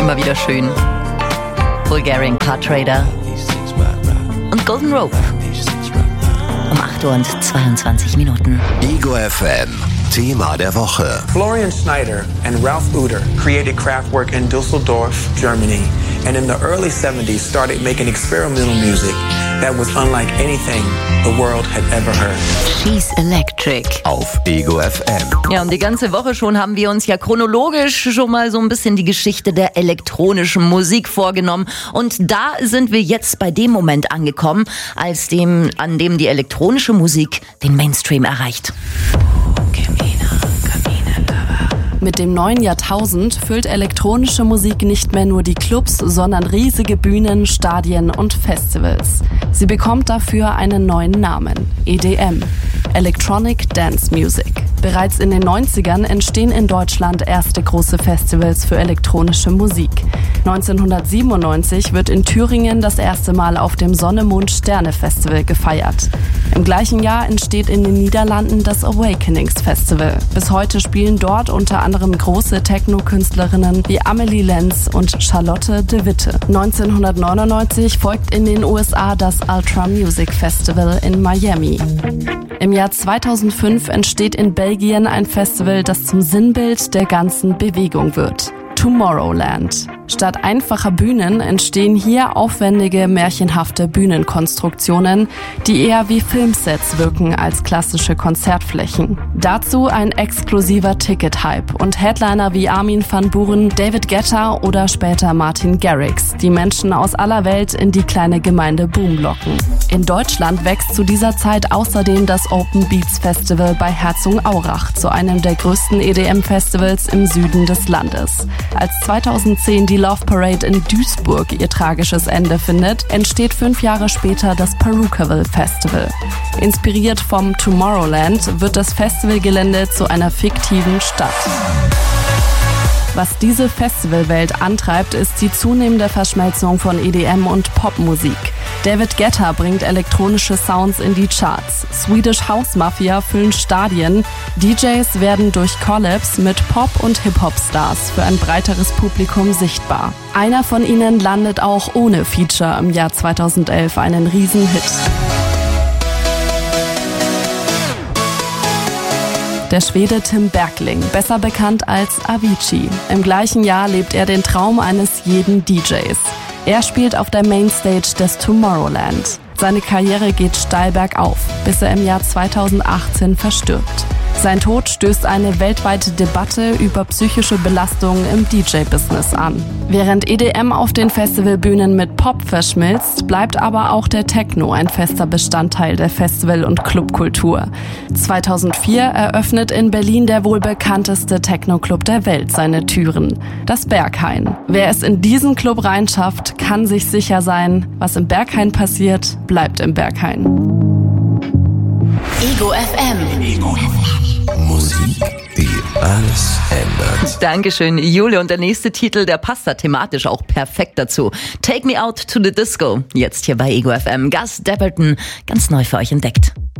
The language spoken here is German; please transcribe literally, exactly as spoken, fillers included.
Immer wieder schön. Bulgarian Car Trader und Golden Rope. Um acht Uhr und zweiundzwanzig Minuten. Ego F M, Thema der Woche. Florian Schneider and Ralph Uter created Kraftwerk in Düsseldorf, Germany, and in the early seventies started making experimental music that was unlike anything the world had ever heard. She's Electric. Auf Ego F M. Ja, und die ganze Woche schon haben wir uns ja chronologisch schon mal so ein bisschen die Geschichte der elektronischen Musik vorgenommen. Und da sind wir jetzt bei dem Moment angekommen, als dem, an dem die elektronische Musik den Mainstream erreicht. Mit dem neuen Jahrtausend füllt elektronische Musik nicht mehr nur die Clubs, sondern riesige Bühnen, Stadien und Festivals. Sie bekommt dafür einen neuen Namen: E D M, Electronic Dance Music. Bereits in den neunzigern entstehen in Deutschland erste große Festivals für elektronische Musik. neunzehnhundertsiebenundneunzig wird in Thüringen das erste Mal auf dem Sonne-Mond-Sterne-Festival gefeiert. Im gleichen Jahr entsteht in den Niederlanden das Awakenings Festival. Bis heute spielen dort unter anderem große Techno-Künstlerinnen wie Amelie Lenz und Charlotte de Witte. neunzehnhundertneunundneunzig folgt in den U S A das Ultra Music Festival in Miami. Im Jahr zweitausendfünf entsteht in Belgien ein Festival, das zum Sinnbild der ganzen Bewegung wird: Tomorrowland. Statt einfacher Bühnen entstehen hier aufwendige, märchenhafte Bühnenkonstruktionen, die eher wie Filmsets wirken als klassische Konzertflächen. Dazu ein exklusiver Ticket-Hype und Headliner wie Armin van Buuren, David Guetta oder später Martin Garrix, die Menschen aus aller Welt in die kleine Gemeinde Boom locken. In Deutschland wächst zu dieser Zeit außerdem das Open Beats Festival bei Herzogenaurach zu einem der größten E D M-Festivals im Süden des Landes. Als zweitausendzehn die Love Parade in Duisburg ihr tragisches Ende findet, entsteht fünf Jahre später das Pärukaville Festival. Inspiriert vom Tomorrowland wird das Festivalgelände zu einer fiktiven Stadt. Was diese Festivalwelt antreibt, ist die zunehmende Verschmelzung von E D M und Popmusik. David Guetta bringt elektronische Sounds in die Charts. Swedish House Mafia füllen Stadien. D Js werden durch Collabs mit Pop- und Hip-Hop-Stars für ein breiteres Publikum sichtbar. Einer von ihnen landet auch ohne Feature im Jahr zweitausendelf einen Riesenhit. Der Schwede Tim Bergling, besser bekannt als Avicii. Im gleichen Jahr lebt er den Traum eines jeden D Js. Er spielt auf der Mainstage des Tomorrowland. Seine Karriere geht steil bergauf, bis er im Jahr zweitausendachtzehn verstirbt. Sein Tod stößt eine weltweite Debatte über psychische Belastungen im D J-Business an. Während E D M auf den Festivalbühnen mit Pop verschmilzt, bleibt aber auch der Techno ein fester Bestandteil der Festival- und Clubkultur. zweitausendvier eröffnet in Berlin der wohl bekannteste Techno-Club der Welt seine Türen, das Berghain. Wer es in diesen Club reinschafft, kann sich sicher sein, was im Berghain passiert, bleibt im Berghain. Ego F M. Ego F M. Musik, die alles ändert. Dankeschön, Jule. Und der nächste Titel, der passt da thematisch auch perfekt dazu. Take Me Out to the Disco. Jetzt hier bei Ego F M. Gus Dapperton, ganz neu für euch entdeckt.